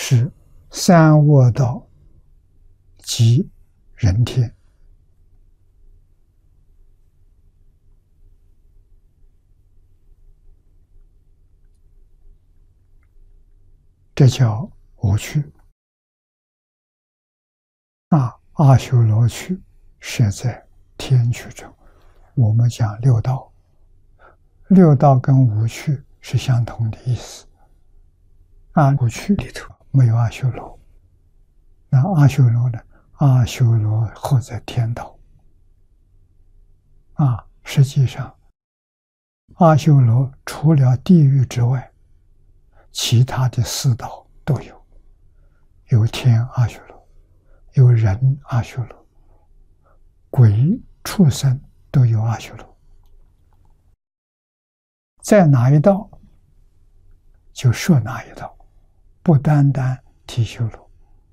是三恶道及人天。这叫无趣。阿修罗趣是在天趣中，我们讲六道，六道跟无趣是相同的意思。无趣里头没有阿修罗，那阿修罗呢？阿修罗或在天道。实际上，阿修罗除了地狱之外，其他的四道都有，有天阿修罗，有人阿修罗，鬼畜生都有阿修罗。在哪一道就说哪一道，不单单提修罗。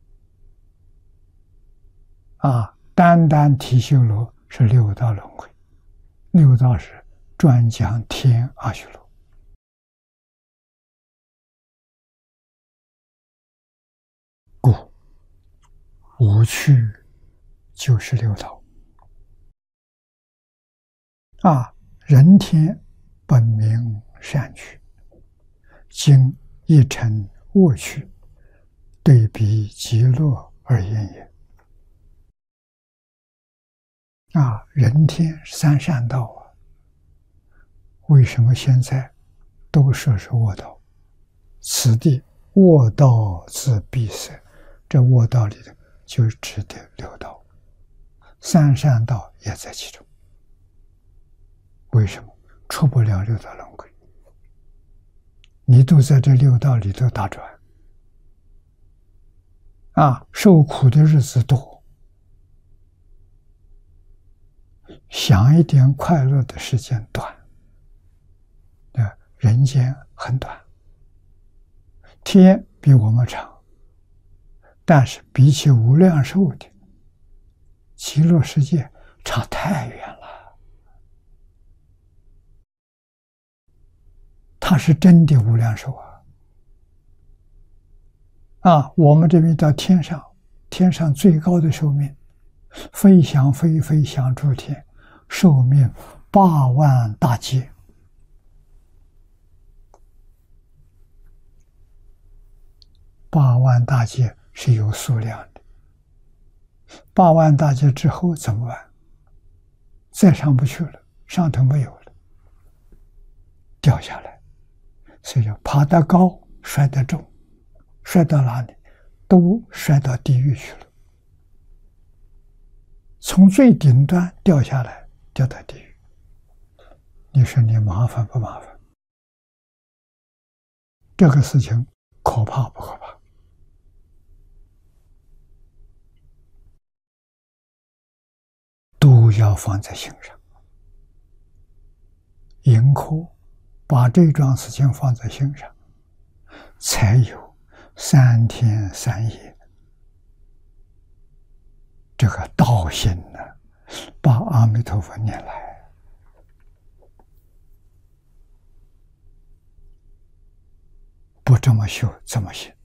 单单提修罗是六道轮回，六道是专讲天阿修罗。故无趣就是六道。人天本名善趣，今一成恶趣，对比极乐而言也。人天三善道为什么现在都说是恶道？此地恶道自闭塞，这恶道里头就指的六道，三善道也在其中。为什么？出不了六道轮回，你都在这六道里头打转，受苦的日子多，想一点快乐的时间短，人间很短，天比我们长，但是比起无量寿的极乐世界差太远了。它是真的无量寿我们这边到天上，天上最高的寿命，飞翔飞翔诸天，寿命8万大劫。8万大劫是有数量的。8万大劫之后怎么办？再上不去了，上头没有了，掉下来。所以爬得高，摔得重，摔到哪里都摔到地狱去了。从最顶端掉下来，掉到地狱，你说你麻烦不麻烦？这个事情可怕不可怕？都要放在心上。迎客把这桩事情放在心上，才有3天3夜这个道心呢，把阿弥陀佛念来。不这么修怎么行？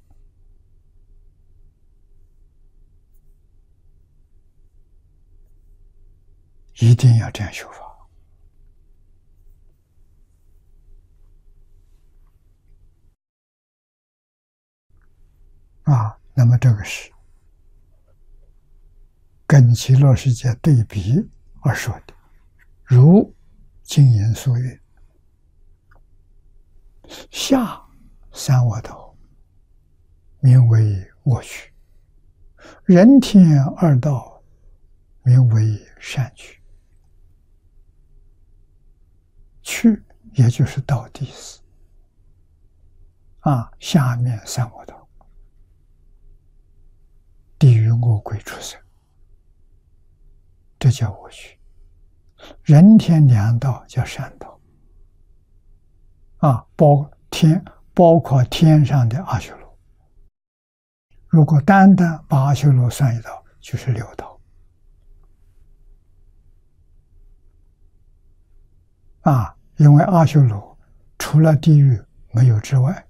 一定要这样修法。那么这个是跟极乐世界对比而说的。如经言所云，下三恶道名为恶趣，人天二道名为善趣。趣也就是道的意思。下面三恶道，地狱恶鬼畜生，这叫恶趣。人天两道叫善道。包括天上的阿修罗。如果单单把阿修罗算一道，就是6道。因为阿修罗除了地狱没有之外，